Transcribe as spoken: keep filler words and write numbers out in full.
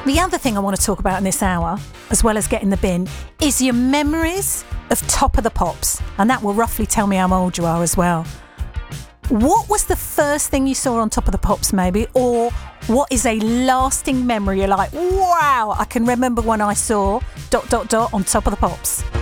The other thing I want to talk about in this hour, as well as getting the bin, is your memories of Top of the Pops. And that will roughly tell me how old you are as well. What was the first thing you saw on Top of the Pops, maybe? Or what is a lasting memory? You're like, wow, I can remember when I saw dot, dot, dot on Top of the Pops.